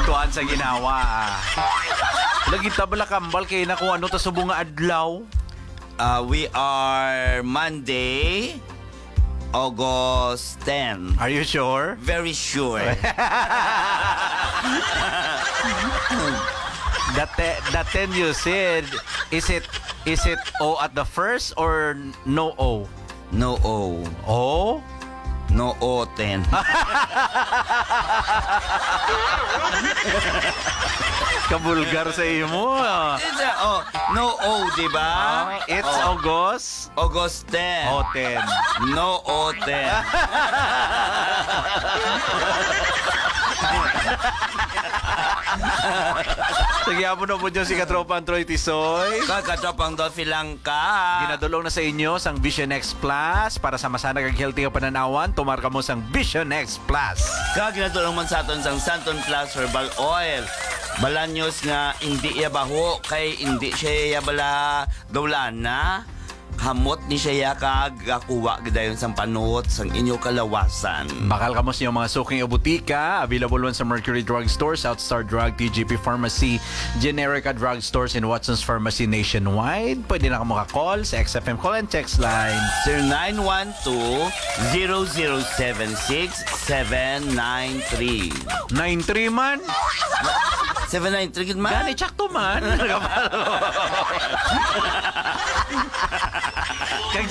Tuan sa ginawa. Lagi tabala kambal kay na kung ano ta subong nga adlaw. We are Monday, August 10. Are you sure? Very sure. That 10 you said, is it O at the first or no O? No O. O? No O 10. Kabulgar sa imo. No O, di ba? It's August. August 10. O 10. No O 10. Sige, apo na po dyan si Katropang Troy Tisoy. Kakatopang Dolphy lang ka. Ginadulong na sa inyo sang Vision X Plus para sa masanag ang healthy nga pananawan. Tumarka mo sang Vision X Plus. Kaginatulong man sa aton sang Santon Plus Herbal Oil. Balanyos nga hindi iya baho kay hindi siya bala dawlana. Hamot ni siya kagakuha gidayon sang panot sang inyo kalawasan. Bakal kamo sa mga suking o butika. Available man sa Mercury Drug Store, Southstar Drug, TGP Pharmacy, Generica Drug Stores, and Watson's Pharmacy nationwide. Pwede na ka maka-call sa XFM call and text line 0912-0076793. 93 man. 793 gid man. Gani tsakto man. Kag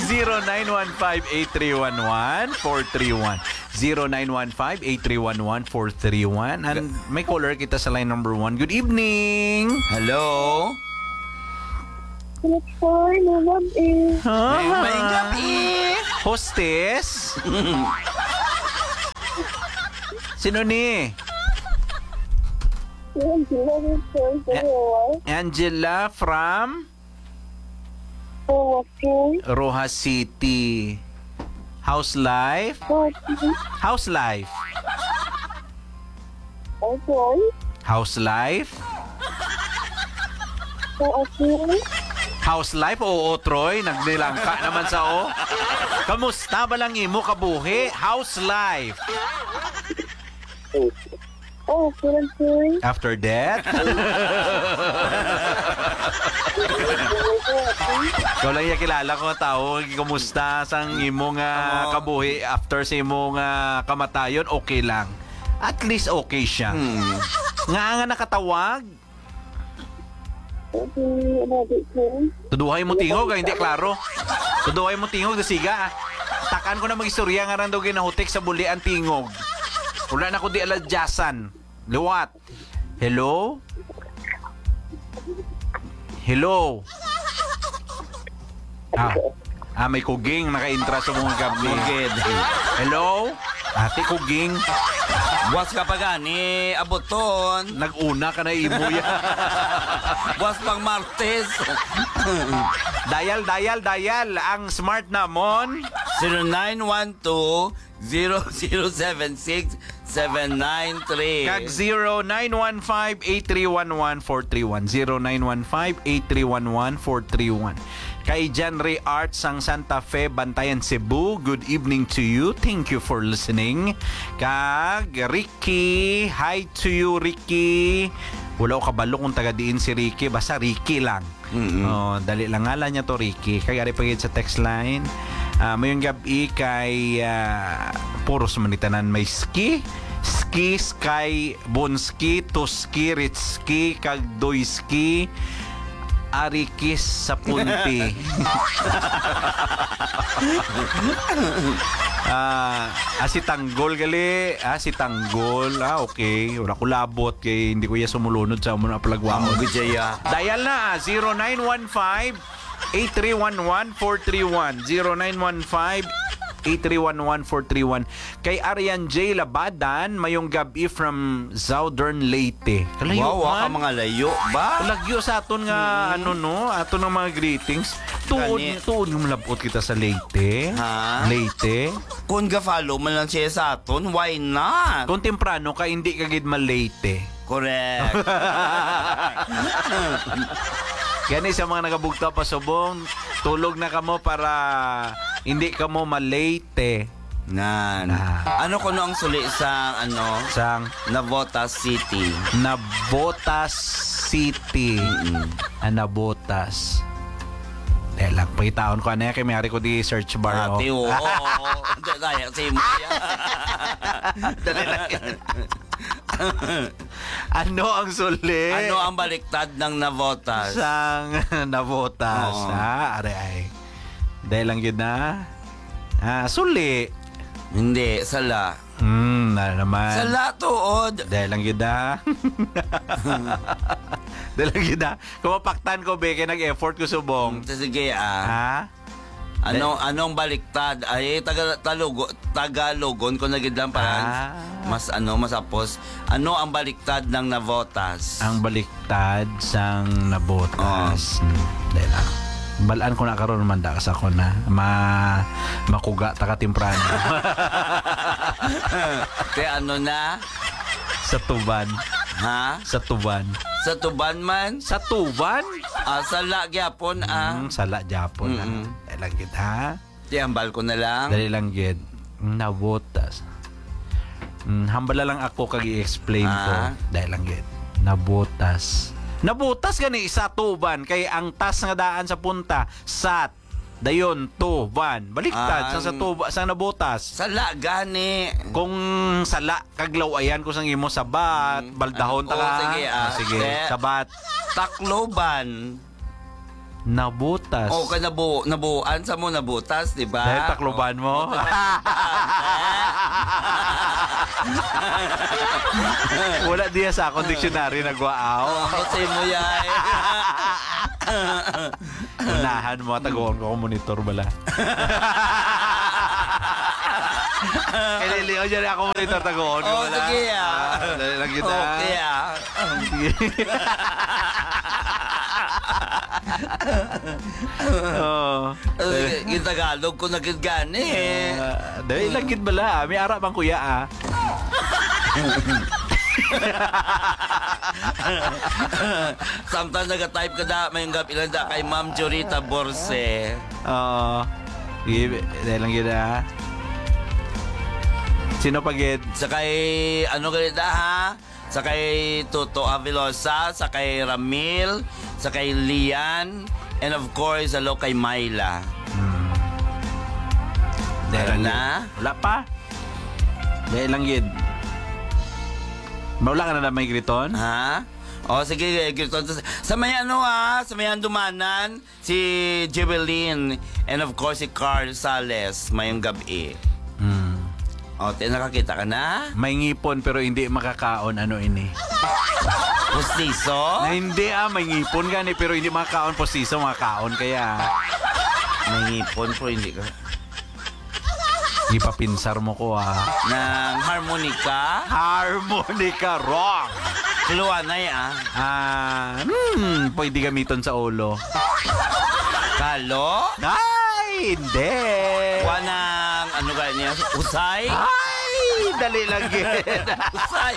0915-8311-431. 0915-8311-431. And may caller kita sa line number 1. Good evening. Hello. Good morning, May gabi. Hostess? Sino ni? Angela from Rojas City. House life? House life? House life? House life? Oo, Troy. Nagnilangka naman sa O. Kamusta ba lang imo kabuhi? House life? After that? Ikaw lang yung kilala ko tao. Kumusta sang imong kabuhi after sa imong kamatayon? Okay lang. At least okay siya. Nga nakatawag? Tuduhay mo tingog, hindi klaro. Tuduhay mo tingog, siga. Takan ko na mag-istorya nga rin daw ginahutik sa bulian tingog. Wala na ko di aladyasan. Luwat. Hello? Hello? May kuging naka-intra sa mga gabi. Hello? Ate kuging. Buwas ka pa gani, aboton. Nag-una ka na imo yan. Buwas pang Martes. Dial. Ang smart na mon. 0912-0076793. Kag 0915-8311-431. 0915-8311-431. Kay John Ray Arts ang Santa Fe, Bantayan, Cebu. Good evening to you. Thank you for listening. Kag Ricky. Hi to you, Ricky. Wala ko kabalo kung taga-diin si Ricky. Basta Ricky lang. Dali lang ngalan niya to, Ricky. Kaya pagit sa text line. Mayong gabi kay puros manitanan may ski, sky, bonski, toski, ritski, kagdoyski, arikis sa punti. Si Tanggol gali. Si Tanggol. Okay. Wala ko labot kay hindi ko ya sumulunod sa muna palagwang. Dial na 0915-8311-431. 0915-8311-431. Kay Arian J. Labadan, mayong gabi from Southern Leyte. Kalayo Wow, ka mga layo ba? Lagyo sa aton nga aton ng mga greetings. Tuod ng malabot kita sa Leyte. Ha? Leyte. Kung ga-follow man lang siya sa aton, why not? Kung temprano ka hindi ka gid ma-Leyte. Correct. Gani sa mga nagabugta pa subong, tulog na kamo para hindi ka mo ma-Leyte. Nan. Na. Ano ko ang suli sa Sang Navotas City? Navotas City. Navotas. Lang, pagitaon ko ano yan, kay may ko di search bar. Ate, oo. Daya, si Maya. Dali lang yan. Ano ang suli? Ano ang baliktad ng Navotas? Sang Navotas. Oo. Are ay. Dahil lang yun na. Suli. Hindi, sala. Na naman. Sala tuod. Dahil lang yun na. Dahil lang yun na. Kumapaktan ko, Beke, nag-effort ko subong. Sige Ha? Anong baliktad? Ay, Tagalogon ko na gidlang para mas masapos. Ano ang baliktad ng Navotas? Ang baliktad sang Navotas. Dahil lang. Balaan ko na karon man da sa ko na makuga taka temprano. Kaya ano na? Sa tuban. Ha? Sa tuban. Sa tuban man? Sa tuban? Sala gyapon Sala Japon na. Dahil lang gid ha. Tiyambal ko na lang. Dali lang gid. Navotas. Hambala lang ako kag i-explain ko. Dahil lang gid. Navotas. Nabutas gani sa tuban kay ang tas nga daan sa punta sat dayon tuban baliktad sa tuba sa nabutas Sala gani. kung sala kaglaw ayan ko sang imo sabat baldahon ta ka sige sabat Takloban. nabutas Kay nabuan sa mo nabutas, di ba? dahil takloban mo wala diya sa akong dictionary nagwaaw Kasi mo yay. unahan mo tagoon ko monitor bala kaya liliw dyan ako monitor tagoon ko bala Sige dali lang kita Okay sige Yung Tagalog ko nagid gani dali lang gid bala may ara bang kuya Sometimes nag-type ka da may ilan da kay Ma'am Jorita Borse. sige dali lang gid sino pagid Sa kay ganit da ha? Sa kay Toto Avilosa, sa kay Ramil, sa kay Lian, and of course, hello kay Myla. dahil lang na? gid. Wala pa dahil lang gid Maula ka na may griton? Ha? Sige, Gilton. Sa may sa may dumanan, si Jebelin, and of course, si Carl Sales, mayong gabi. Nakakita ka na? May ngipon pero hindi makakaon ano ini. Pustiso? Na hindi may ngipon gani pero hindi makakaon postiso makakaon kaya May ngipon po, hindi ka. ipapinsar mo ko Ng harmonika? Harmonica wrong. Kiluanay Pwede gamiton sa ulo. Kalo? Ay, hindi. Wanang, ganyan? Usay? Ay, dali lang gid. Usay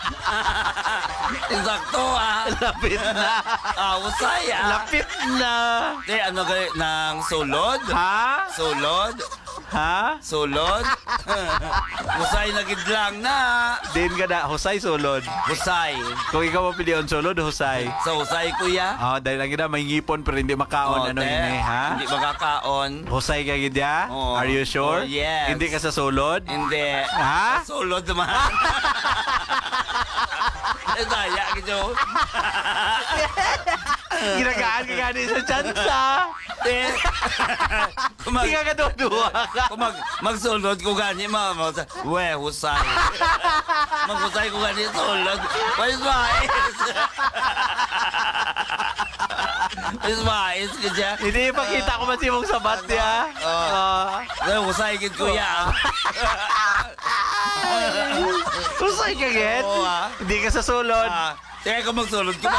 Insakto Lapit na. Usay Lapit na. Ganyan? Ng sulod? Ha? Sulod? Ha? Sulod? Usay na gidlang na. Din ka na, husay sulod. Usay. Kung ikaw mapilion sulod, husay. Sa usay, kuya? Dahil lang gid may ngipon pero hindi makaon ano ini, ha? Hindi makakaon. Husay ka gid ya? Oo. Are you sure? Yes. Hindi ka sa sulod? Hindi. Ha? Sulod naman. Daya, gito. Ginagaan ka gani sa tsansa. Hindi ka kaduduwa ka. Kung magsulod ko gani, husay. Maghusay ko gani, sulod. Ismais ka dyan. Hindi ipakita ko man si mong sabat ya. Husay gid kuya. Husay ka gid. Oo, Hindi ka sa sulod. Teka ka magsulod ko ba?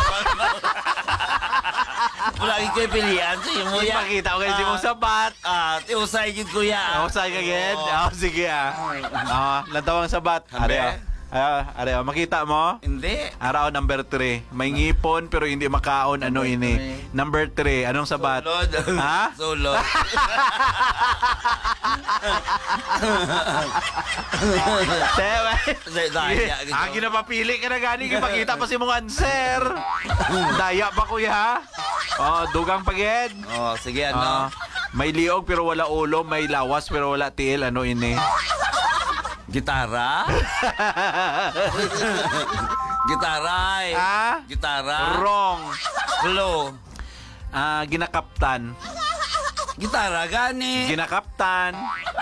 Wala kayo pilihan sa imo ya. Ipakita ko si mong sabat. Husay gid kuya. Husay ka gid. Sige Lantawang sabat. Hambe. Are. Makita mo? Hindi. Araw number 3. May ngipon pero hindi makaon. Ano ini? Number 3. Anong sabat? Sulod. Ha? Sulod. Tewa. Daya. Agi na papili ka na gani. Makita pa si mong answer. Daya pa kuya. Dugang pagid. Oh, sige ano. May liog pero wala ulo. May lawas pero wala tiil. Ano ini? Gitara? Gitaray. Gitara. Wrong. Clue. Ginakaptan. Gitara gani. Ginakaptan.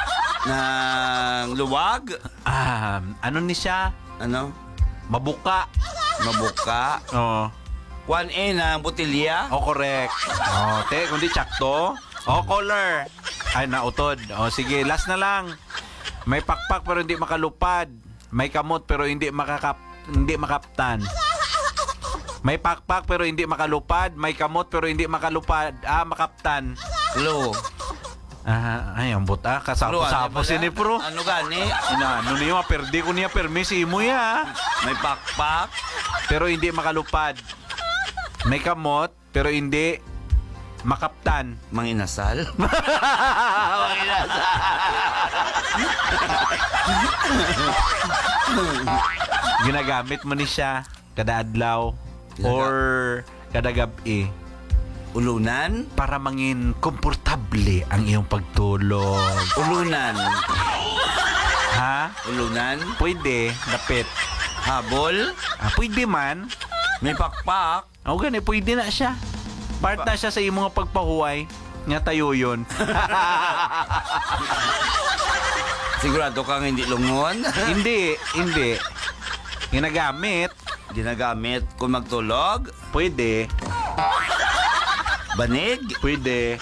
Ng luwag. Ano ni siya? Ano? Mabuka. Mabuka. Oo. 1A ng botilya. Correct. Kundi tsakto. Color. Ay, nautod. Sige, last na lang. May pakpak pero hindi makalupad. May kamot pero hindi makaptan. May pakpak pero hindi makalupad. May kamot pero hindi makalupad. Makaptan. Clue. Ay, ang buta. Kasapo-sapo si ni Pro. Ano gani? Ano niyo, perdi ko niya permisi mo ya. May pakpak. Pero hindi makalupad. May kamot pero hindi makaptan. Manginasal. Ginagamit mo ni siya kada adlaw or kada gabi Ulunan. para mangin komportable ang iyong pagtulog. Ulunan. Ha? Ulunan. Pwede, dapit. Habol. Pwede man. May pakpak. Gani, pwede na siya. Part na siya sa iyong mga pagpahuway. Nga tayo yun. Sigurado kang hindi lungon. Hindi. Ginagamit. Ginagamit kung magtulog. Pwede. Banig. Pwede.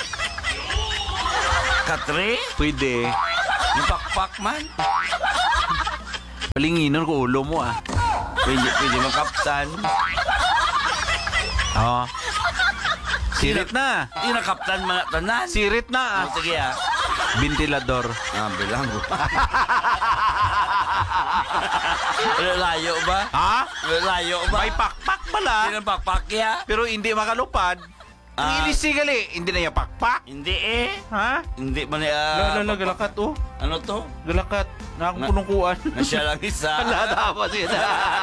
Katre. Pwede. Yung pakpak man. Palinginon ko ulo mo Pwede makaptan. Sirit na. Yung nakaptan mga tanan. Sirit na. Sige Ventilador. Bilang ko. Layo ba? Ha? Layo ba? May pakpak pala. Yung pakpak ya? Pero hindi makalupad. Ang ilisigali, hindi na yung pakpak. Hindi Ha? Hindi man niya. Galakat Ano to? Galakat. Nakapunungkuan. Na siya lang isa. Wala tapos yun.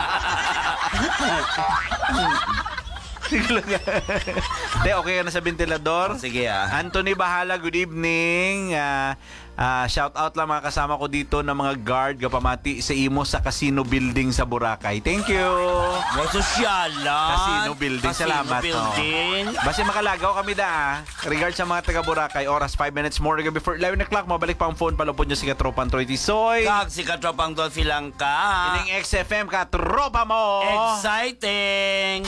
Hindi, okay ka na sa ventilador? Sige Anthony Bahala, good evening. Shout out lang mga kasama ko dito ng mga guard kapamati sa imo sa Casino Building sa Boracay. Thank you. Sosyalan. Casino Building. Salamat. Building. Basta makalagaw kami Regards sa mga taga Boracay. Oras 5 minutes more before 11 o'clock. Mabalik pa ang phone. Palupod nyo si Katropang Troy Tisoy. Kag si Katropang Dolphy lang ka. Ining XFM Katropa mo. Exciting.